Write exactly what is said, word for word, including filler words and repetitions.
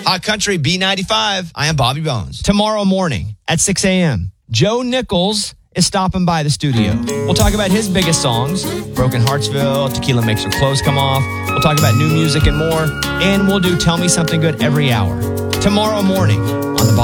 Hot Country B ninety-five. I am Bobby Bones. Tomorrow morning at six a.m., Joe Nichols is stopping by the studio. We'll talk about his biggest songs, Broken Heartsville, Tequila Makes Her Clothes Come Off. We'll talk about new music and more. And we'll do Tell Me Something Good every hour. Tomorrow morning on the Bobby